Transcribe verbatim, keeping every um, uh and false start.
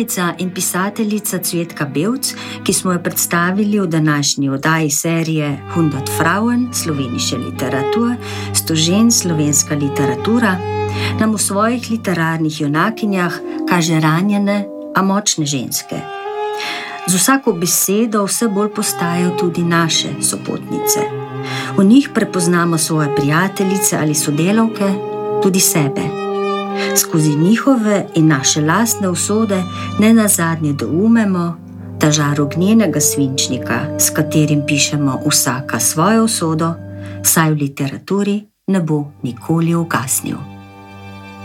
pesnica in pisateljica Cvetka Bevc, ki smo jo predstavili v današnji oddaji serije hundert Frauen, slovenische Literatur, sto žen, slovenska literatura, nam v svojih literarnih junakinjah kaže ranjene, a močne ženske. Z vsako besedo vse bolj postajajo tudi naše sopotnice. V njih prepoznamo svoje prijateljice ali sodelavke, tudi sebe. Skozi njihove in naše lastne usode ne nazadnje doumemo, da žar ognjenega svinčnika, s katerim pišemo vsaka svojo usodo, saj v literaturi ne bo nikoli ugasnil.